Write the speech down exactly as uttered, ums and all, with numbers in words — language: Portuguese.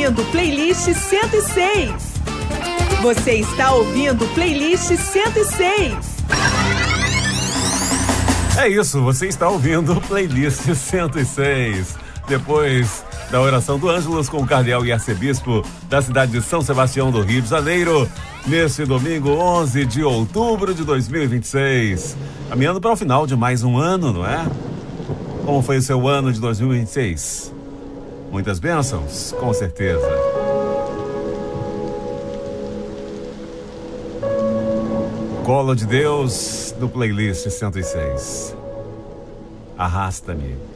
ouvindo Playlist cento e seis. Você está ouvindo Playlist cento e seis. É isso, você está ouvindo Playlist cento e seis. Depois da oração do Ângelus com o cardeal e arcebispo da cidade de São Sebastião do Rio de Janeiro, neste domingo onze de outubro de dois mil e vinte e seis. Caminhando para o final de mais um ano, não é? Como foi o seu ano de dois mil e vinte e seis? Muitas bênçãos, com certeza. Colo de Deus do Playlist cento e seis. Arrasta-me.